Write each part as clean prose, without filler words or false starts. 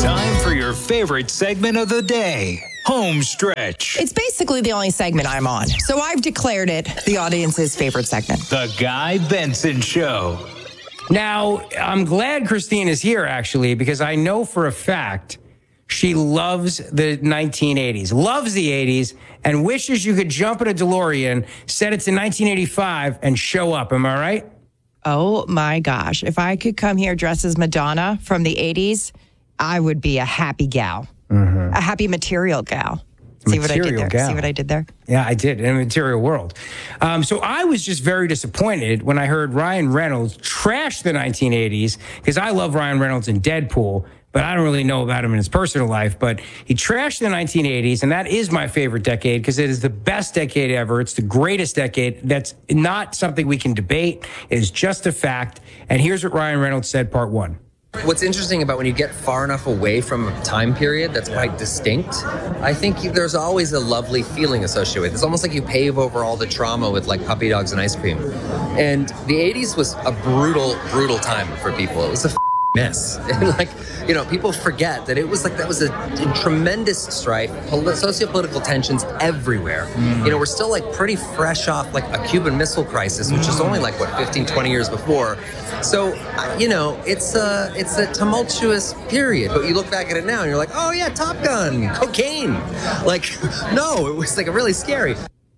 Time for your favorite segment of the day, Home Stretch. It's basically the only segment I'm on, so I've declared it the audience's favorite segment. The Guy Benson Show. Now, I'm glad Christine is here, actually, because I know for a fact she loves the 1980s, loves the 80s, and wishes you could jump in a DeLorean, set it to 1985, and show up. Am I right? Oh, my gosh. If I could come here dressed as Madonna from the 80s, I would be a happy gal, a happy material gal. See what I did there? Gal. See what I did there? Yeah, I did, in a material world. So I was just very disappointed when I heard Ryan Reynolds trash the 1980s, because I love Ryan Reynolds in Deadpool, but I don't really know about him in his personal life. But he trashed the 1980s, and that is my favorite decade because it is the best decade ever. It's the greatest decade. That's not something we can debate. It is just a fact. And here's what Ryan Reynolds said, part one. What's interesting about when you get far enough away from a time period that's quite distinct, I think there's always a lovely feeling associated with it. It's almost like you pave over all the trauma with like puppy dogs and ice cream. And the 80s was a brutal, brutal time for people. It was a mess. And like, you know, people forget that it was like, that was a tremendous strife, socio-political tensions everywhere. You know, we're still like pretty fresh off like a Cuban Missile Crisis, which is only like, what, 15, 20 years before. So, you know, it's a tumultuous period, but you look back at it now and you're like, oh yeah, Top Gun, cocaine. Like, no, it was like really scary.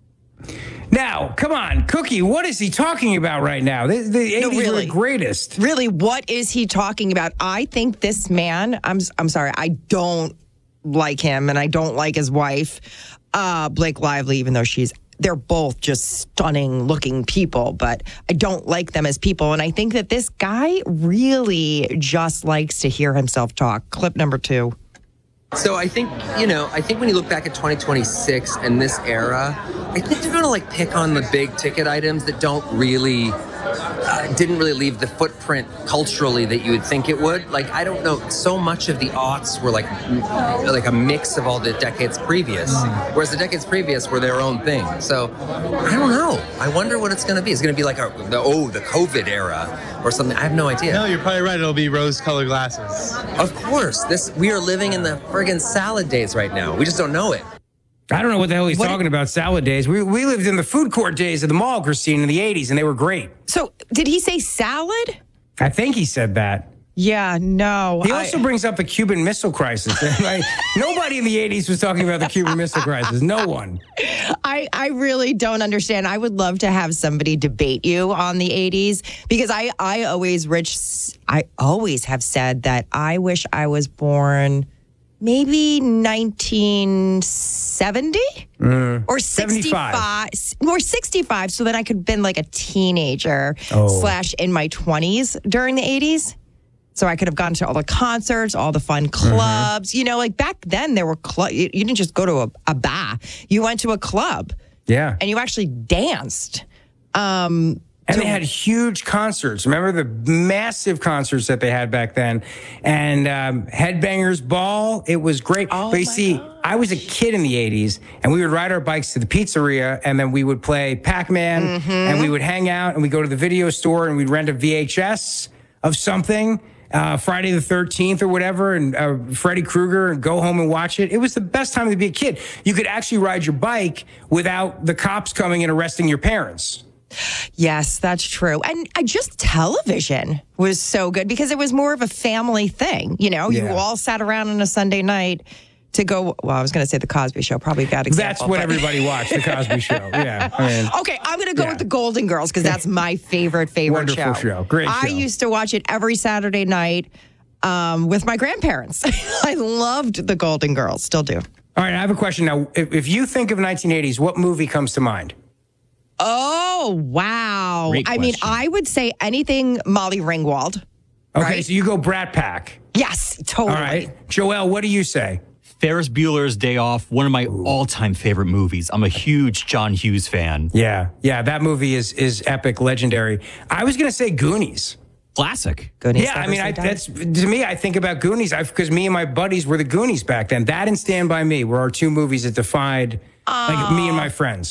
Now, come on, Cookie, what is he talking about right now? The 80s were the greatest. Really, what is he talking about? I think this man, I'm sorry, I don't like him and I don't like his wife, Blake Lively, even though they're both just stunning looking people, but I don't like them as people. And I think that this guy really just likes to hear himself talk. Clip number 2. So I think when you look back at 2026 and this era, I think they're going to like pick on the big ticket items that didn't really leave the footprint culturally that you would think it would. Like, I don't know, so much of the aughts were like a mix of all the decades previous, whereas the decades previous were their own thing. So I don't know. I wonder what it's going to be. It's going to be like the COVID era or something. I have no idea. No, you're probably right. It'll be rose-colored glasses. Of course. We are living in the friggin' salad days right now. We just don't know it. I don't know what the hell he's talking about, salad days. We lived in the food court days of the mall, Christine, in the 80s, and they were great. So, did he say salad? I think he said that. Yeah, no. He also brings up the Cuban Missile Crisis. Like, nobody in the 80s was talking about the Cuban Missile Crisis. No one. I really don't understand. I would love to have somebody debate you on the 80s because I always have said that I wish I was born maybe 1970 or 65 or 65 so that I could have been like a teenager / in my 20s during the 80s. So I could have gone to all the concerts, all the fun clubs. You know, like back then there were clubs. You didn't just go to a bar. You went to a club. Yeah. And you actually danced. And they had huge concerts. Remember the massive concerts that they had back then? And Headbangers Ball, it was great. Oh, but you see, I was a kid in the 80s, and we would ride our bikes to the pizzeria, and then we would play Pac-Man, and we would hang out, and we'd go to the video store, and we'd rent a VHS of something, Friday the 13th or whatever, and Freddy Krueger, and go home and watch it. It was the best time to be a kid. You could actually ride your bike without the cops coming and arresting your parents. Yes, that's true. And just television was so good because it was more of a family thing. You know, you all sat around on a Sunday night to go, well, I was going to say The Cosby Show, probably a bad example. That's what everybody watched, The Cosby Show. Yeah. I mean, okay, I'm going to go with The Golden Girls because that's my favorite Wonderful show. Great show. I used to watch it every Saturday night with my grandparents. I loved The Golden Girls, still do. All right, I have a question now. If you think of 1980s, what movie comes to mind? Oh, wow. I mean, I would say anything Molly Ringwald. Okay, right? So you go Brat Pack. Yes, totally. All right. Joelle, what do you say? Ferris Bueller's Day Off, one of my all-time favorite movies. I'm a huge John Hughes fan. Yeah, that movie is epic, legendary. I was going to say Goonies. Classic. Goonies. Yeah, I mean, that's to me, I think about Goonies because me and my buddies were the Goonies back then. That and Stand By Me were our two movies that defined like me and my friends.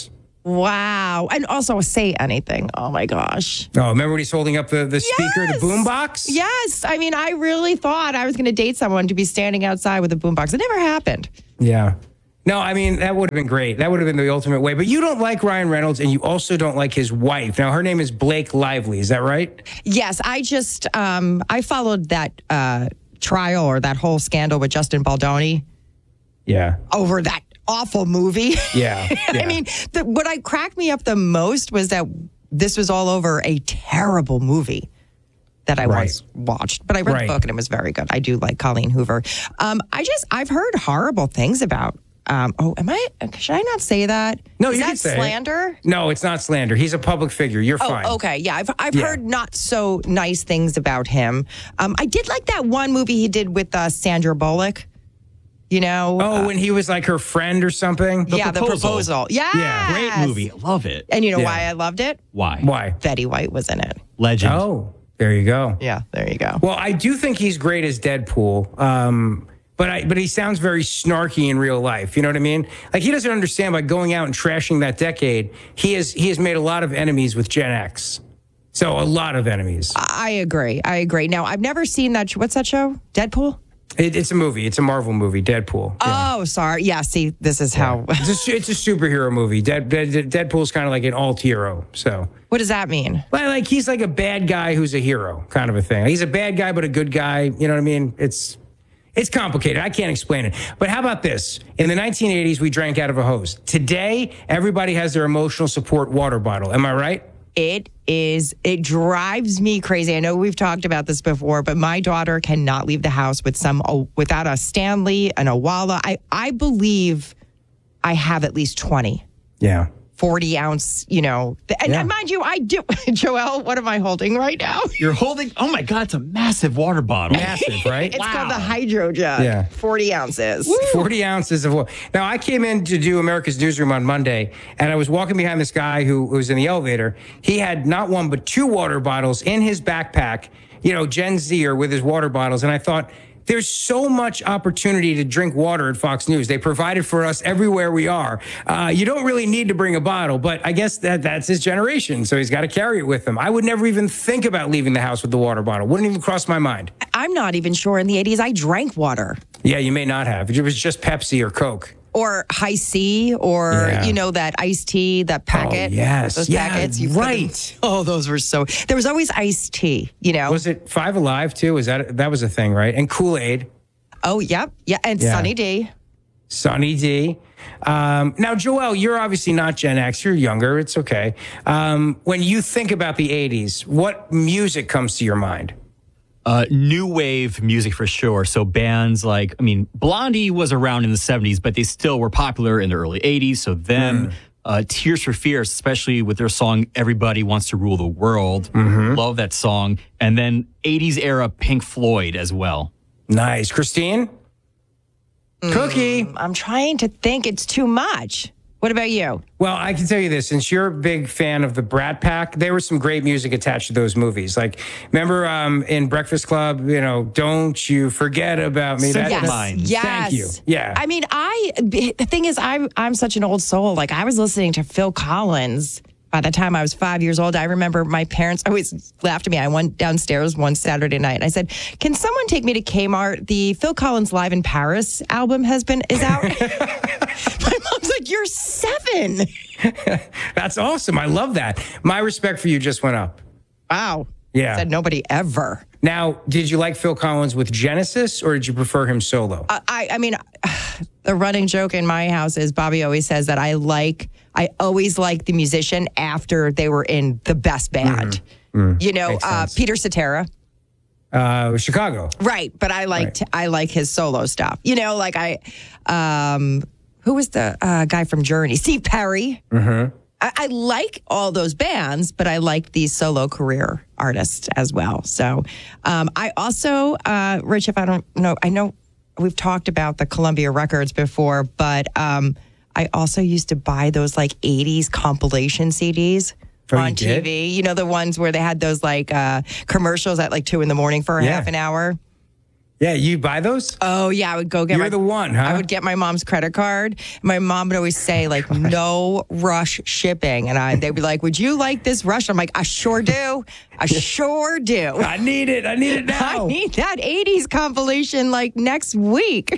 Wow. And also Say Anything. Oh, my gosh. Oh, remember when he's holding up the speaker, the boombox? Yes. I mean, I really thought I was going to date someone to be standing outside with a boombox. It never happened. Yeah. No, I mean, that would have been great. That would have been the ultimate way. But you don't like Ryan Reynolds, and you also don't like his wife. Now, her name is Blake Lively. Is that right? Yes. I just, I followed that trial or that whole scandal with Justin Baldoni Yeah. over that awful movie. Yeah. I mean, what cracked me up the most was that this was all over a terrible movie that I once watched. But I read the book and it was very good. I do like Colleen Hoover. I've heard horrible things about. Should I not say that? No, Is you that can say it. slander? No, it's not slander. He's a public figure. You're fine. Okay. Yeah. I've heard not so nice things about him. I did like that one movie he did with Sandra Bullock. You know? When he was like her friend or something? The proposal. Yes. Yeah. Great movie. Love it. And you know why I loved it? Why? Betty White was in it. Legend. Oh, there you go. Yeah, there you go. Well, I do think he's great as Deadpool. But he sounds very snarky in real life. You know what I mean? Like, he doesn't understand by going out and trashing that decade. He has made a lot of enemies with Gen X. So a lot of enemies. I agree. Now, I've never seen that. What's that show? Deadpool? It's a movie. It's a Marvel movie, Deadpool. Yeah. Oh, sorry. Yeah, see, this is how. It's a superhero movie. Deadpool's kind of like an alt hero. So what does that mean? Well, like, he's like a bad guy who's a hero kind of a thing. He's a bad guy, but a good guy. You know what I mean? It's complicated. I can't explain it. But how about this? In the 1980s, we drank out of a hose. Today, everybody has their emotional support water bottle. Am I right? It drives me crazy. I know we've talked about this before, but my daughter cannot leave the house without a Stanley and a Walla. I believe I have at least 20. Yeah. 40 ounce, and mind you, I do. Joel, what am I holding right now? You're holding, oh my God, it's a massive water bottle. Massive, right? It's called the Hydro Jug. Yeah. 40 ounces. Woo. 40 ounces of water. Now, I came in to do America's Newsroom on Monday, and I was walking behind this guy who was in the elevator. He had not one, but two water bottles in his backpack, Gen Zer with his water bottles. And I thought, there's so much opportunity to drink water at Fox News. They provide it for us everywhere we are. You don't really need to bring a bottle, but I guess that's his generation, so he's got to carry it with him. I would never even think about leaving the house with the water bottle. Wouldn't even cross my mind. I'm not even sure in the 80s I drank water. Yeah, you may not have. It was just Pepsi or Coke. Or High C, or, that iced tea, that packet. Oh, yes. Those packets. Right. Those were there was always iced tea, Was it Five Alive, too? That was a thing, right? And Kool-Aid. Oh, yep. Yeah, and Sunny D. Sunny D. Now, Joel, you're obviously not Gen X. You're younger. It's okay. When you think about the 80s, what music comes to your mind? New wave music for sure. So bands like, Blondie was around in the 70s, but they still were popular in the early 80s. So them, Tears for Fears, especially with their song Everybody Wants to Rule the World. Love that song. And then 80s era Pink Floyd as well. Nice. Christine? Cookie? I'm trying to think. It's too much. What about you? Well, I can tell you this. Since you're a big fan of the Brat Pack, there was some great music attached to those movies. Like, remember in Breakfast Club, Don't You Forget About Me. Simple Minds. Yes. Thank you. Yeah. I mean, the thing is, I'm such an old soul. Like, I was listening to Phil Collins by the time I was 5 years old. I remember my parents always laughed at me. I went downstairs one Saturday night and I said, can someone take me to Kmart? The Phil Collins Live in Paris album is out. My mom's like, you're 7. That's awesome. I love that. My respect for you just went up. Wow. Yeah. Said nobody ever. Now, did you like Phil Collins with Genesis or did you prefer him solo? I mean, the running joke in my house is Bobby always says that I always like the musician after they were in the best band. Peter Cetera. Chicago. Right. But I like his solo stuff. Who was the guy from Journey? Steve Perry. Mm-hmm. I like all those bands, but I like these solo career artists as well. So I also, Rich, if I don't know, I know we've talked about the Columbia Records before, but I also used to buy those 80s compilation CDs on TV. The ones where they had those commercials at 2 a.m. for half an hour. Yeah, you buy those? Oh, yeah. I would go get You're the one, huh? I would get my mom's credit card. My mom would always say, like, no rush shipping. And they'd be like, would you like this rush? I'm like, I sure do. I sure do. I need it. I need it now. I need that 80s compilation like next week.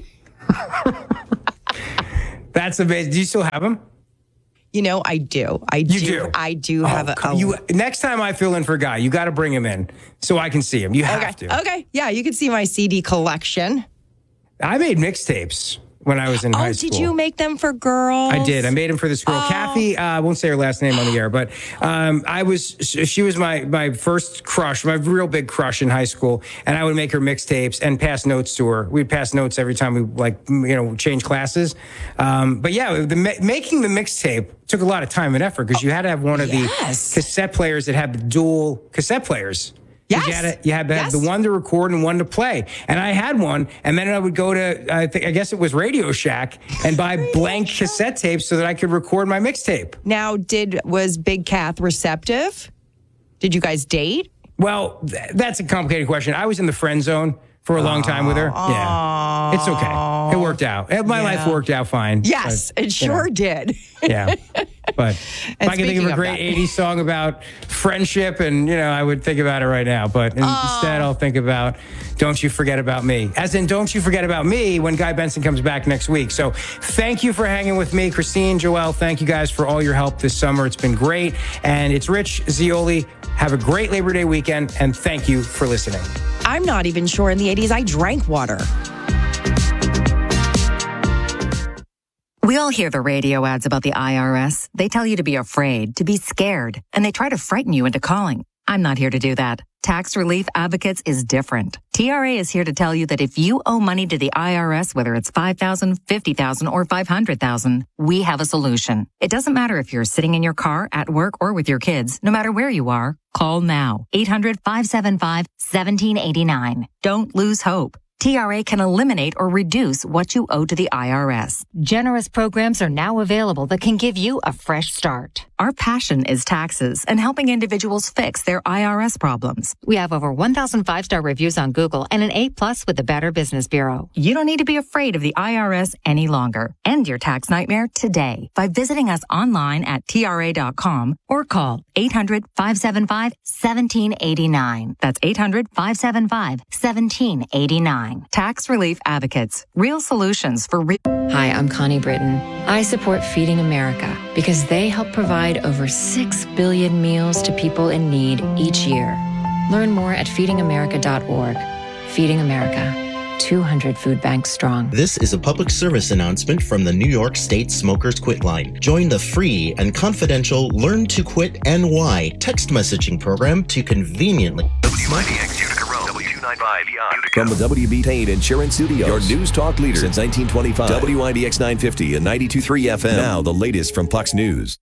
That's amazing. Do you still have them? You know, I do. I do have next time I fill in for Guy, you got to bring him in so I can see him. You have to. Okay. Yeah, you can see my CD collection. I made mixtapes when I was in high school. Oh, did you make them for girls? I did. I made them for this girl, Kathy. I won't say her last name on the air, but she was my first crush, my real big crush in high school, and I would make her mixtapes and pass notes to her. We'd pass notes every time we change classes. But yeah, making the mixtape took a lot of time and effort because you had to have one of the cassette players that had the dual cassette players. Yes. You had to have the one to record and one to play. And I had one, and then I would go to, I guess it was Radio Shack, and buy blank cassette tapes so that I could record my mixtape. Now, was Big Kath receptive? Did you guys date? Well, that's a complicated question. I was in the friend zone for a long time with her. Yeah. It's okay. It worked out. My life worked out fine. Yes, it sure did. Yeah. But if I could think of a great 80s song about friendship, and, I would think about it right now. But instead, I'll think about Don't You Forget About Me. As in, Don't You Forget About Me when Guy Benson comes back next week. So thank you for hanging with me. Christine, Joelle, thank you guys for all your help this summer. It's been great. And it's Rich Zeoli. Have a great Labor Day weekend, and thank you for listening. I'm not even sure in the 80s I drank water. We all hear the radio ads about the IRS. They tell you to be afraid, to be scared, and they try to frighten you into calling. I'm not here to do that. Tax Relief Advocates is different. TRA is here to tell you that if you owe money to the IRS, whether it's $5,000, $50,000, or $500,000, we have a solution. It doesn't matter if you're sitting in your car, at work, or with your kids. No matter where you are, call now. 800-575-1789. Don't lose hope. TRA can eliminate or reduce what you owe to the IRS. Generous programs are now available that can give you a fresh start. Our passion is taxes and helping individuals fix their IRS problems. We have over 1,000 5-star reviews on Google and an A+ with the Better Business Bureau. You don't need to be afraid of the IRS any longer. End your tax nightmare today by visiting us online at TRA.com or call 800-575-1789. That's 800-575-1789. Tax Relief Advocates. Real solutions for Hi, I'm Connie Britton. I support Feeding America because they help provide over 6 billion meals to people in need each year. Learn more at feedingamerica.org. Feeding America. 200 food banks strong. This is a public service announcement from the New York State Smokers Quit Line. Join the free and confidential Learn to Quit NY text messaging program to conveniently... WIDX Utica Road, W295 Utica. From the WB Payne Insurance Studios, your news talk leader since 1925. WIDX 950 and 92.3 FM. Now the latest from Fox News.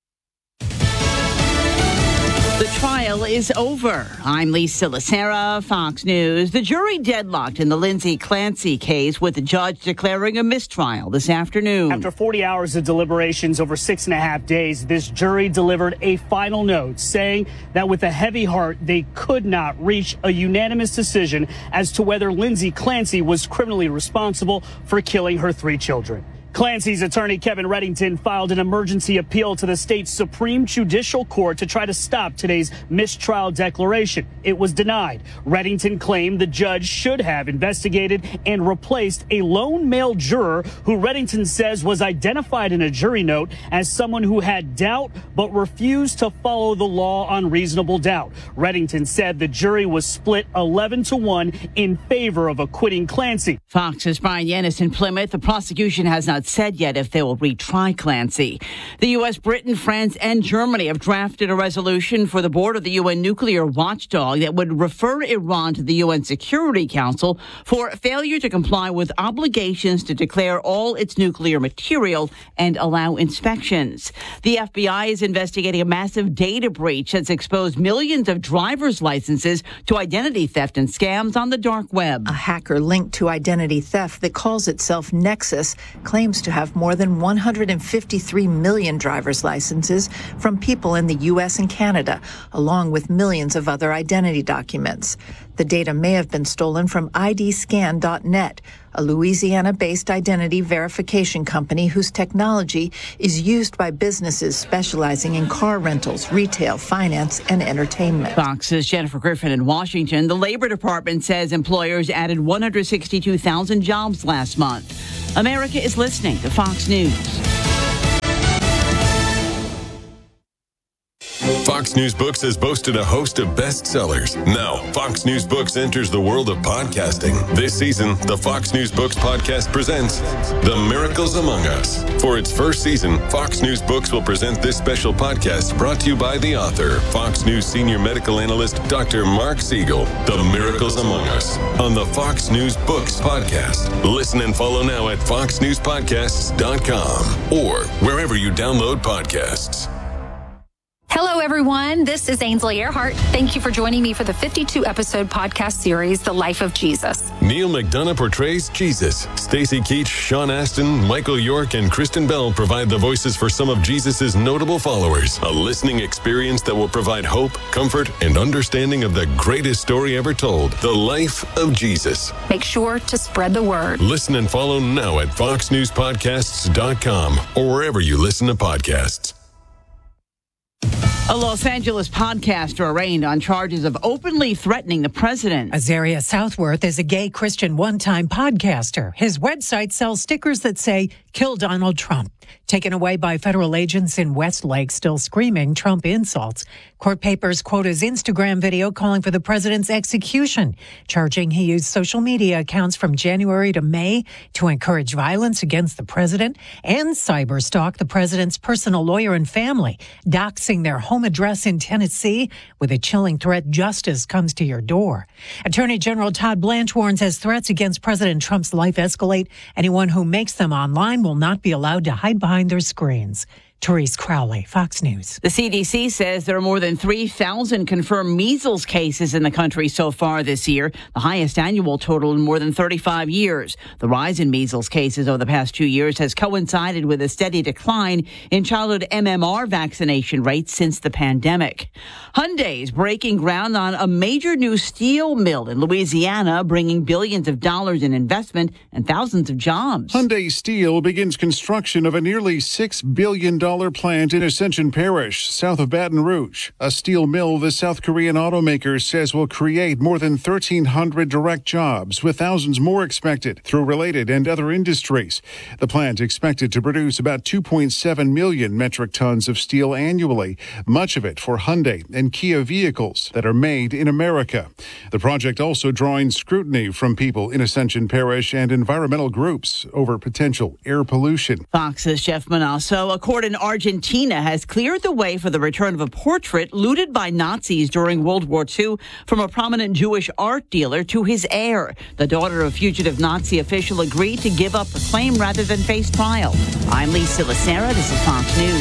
The trial is over. I'm Lisa Lacera, Fox News. The jury deadlocked in the Lindsay Clancy case with the judge declaring a mistrial this afternoon. After 40 hours of deliberations over 6.5 days, this jury delivered a final note saying that with a heavy heart, they could not reach a unanimous decision as to whether Lindsay Clancy was criminally responsible for killing her 3 children. Clancy's attorney, Kevin Reddington, filed an emergency appeal to the state's Supreme Judicial Court to try to stop today's mistrial declaration. It was denied. Reddington claimed the judge should have investigated and replaced a lone male juror who Reddington says was identified in a jury note as someone who had doubt but refused to follow the law on reasonable doubt. Reddington said the jury was split 11-1 in favor of acquitting Clancy. Fox's Brian Yanis in Plymouth. The prosecution has not said yet if they will retry Clancy. The U.S., Britain, France, and Germany have drafted a resolution for the board of the UN nuclear watchdog that would refer Iran to the UN Security Council for failure to comply with obligations to declare all its nuclear material and allow inspections. The FBI is investigating a massive data breach that's exposed millions of driver's licenses to identity theft and scams on the dark web. A hacker linked to identity theft that calls itself Nexus claims claims to have more than 153 million driver's licenses from people in the U.S. and Canada, along with millions of other identity documents. The data may have been stolen from IDScan.net, a Louisiana-based identity verification company whose technology is used by businesses specializing in car rentals, retail, finance, and entertainment. Fox's Jennifer Griffin in Washington. The Labor Department says employers added 162,000 jobs last month. America is listening to Fox News. Fox News Books has boasted a host of bestsellers. Now, Fox News Books enters the world of podcasting. This season, the Fox News Books podcast presents The Miracles Among Us. For its first season, Fox News Books will present this special podcast brought to you by the author, Fox News senior medical analyst, Dr. Mark Siegel. The Miracles Among Us on the Fox News Books podcast. Listen and follow now at foxnewspodcasts.com or wherever you download podcasts. Hello, everyone. This is Ainsley Earhart. Thank you for joining me for the 52-episode podcast series, The Life of Jesus. Neil McDonough portrays Jesus. Stacey Keach, Sean Astin, Michael York, and Kristen Bell provide the voices for some of Jesus' notable followers. A listening experience that will provide hope, comfort, and understanding of the greatest story ever told, the life of Jesus. Make sure to spread the word. Listen and follow now at foxnewspodcasts.com or wherever you listen to podcasts. A Los Angeles podcaster arraigned on charges of openly threatening the president. Azaria Southworth is a gay Christian one-time podcaster. His website sells stickers that say, "Kill Donald Trump." Taken away by federal agents in Westlake, still screaming Trump insults. Court papers quote his Instagram video calling for the president's execution, charging he used social media accounts from January to May to encourage violence against the president and cyberstalk the president's personal lawyer and family, doxing their home address in Tennessee with a chilling threat: justice comes to your door. Attorney General Todd Blanche warns as threats against President Trump's life escalate, anyone who makes them online will not be allowed to hide behind their screens. Therese Crowley, Fox News. The CDC says there are more than 3,000 confirmed measles cases in the country so far this year, the highest annual total in more than 35 years. The rise in measles cases over the past 2 years has coincided with a steady decline in childhood MMR vaccination rates since the pandemic. Hyundai is breaking ground on a major new steel mill in Louisiana, bringing billions of dollars in investment and thousands of jobs. Hyundai Steel begins construction of a nearly $6 billion plant in Ascension Parish, south of Baton Rouge. A steel mill the South Korean automaker says will create more than 1,300 direct jobs, with thousands more expected through related and other industries. The plant expected to produce about 2.7 million metric tons of steel annually, much of it for Hyundai and Kia vehicles that are made in America. The project also drawing scrutiny from people in Ascension Parish and environmental groups over potential air pollution. Fox's Jeff Manasso. A court in Argentina has cleared the way for the return of a portrait looted by Nazis during World War II from a prominent Jewish art dealer to his heir. The daughter of fugitive Nazi official agreed to give up the claim rather than face trial. I'm Lisa Lacera. This is Fox News.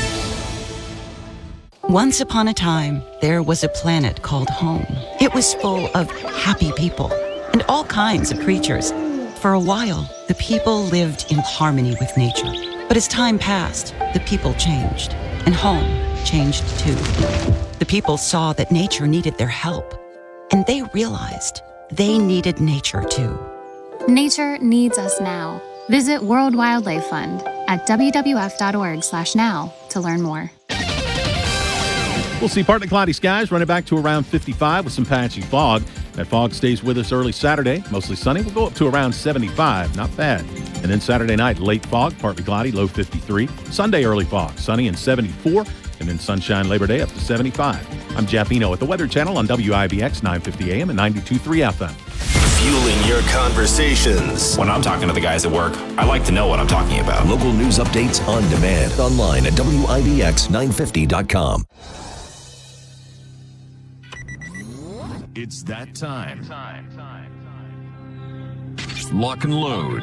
Once upon a time, there was a planet called home. It was full of happy people and all kinds of creatures. For a while, the people lived in harmony with nature. But as time passed, the people changed, and home changed too. The people saw that nature needed their help, and they realized they needed nature too. Nature needs us now. Visit World Wildlife Fund at WWF.org/now to learn more. We'll see partly cloudy skies running back to around 55 with some patchy fog. That fog stays with us early Saturday. Mostly sunny. We'll go up to around 75. Not bad. And then Saturday night, late fog, partly cloudy, low 53. Sunday, early fog, sunny and 74. And then sunshine Labor Day up to 75. I'm Jeff Eno at the Weather Channel on WIBX 950 AM and 92.3 FM. Fueling your conversations. When I'm talking to the guys at work, I like to know what I'm talking about. Local news updates on demand. Online at WIBX950.com. It's that time. Lock and load.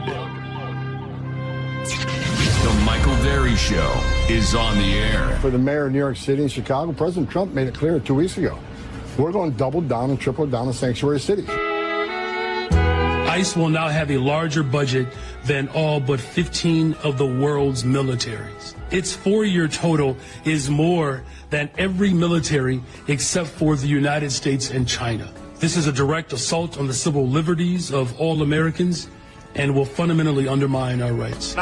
The Michael Berry Show is on the air. For the mayor of New York City and Chicago, President Trump made it clear 2 weeks ago. We're going to double down and triple down on sanctuary cities. ICE will now have a larger budget than all but 15 of the world's militaries. Its 4-year total is more than every military except for the United States and China. This is a direct assault on the civil liberties of all Americans and will fundamentally undermine our rights.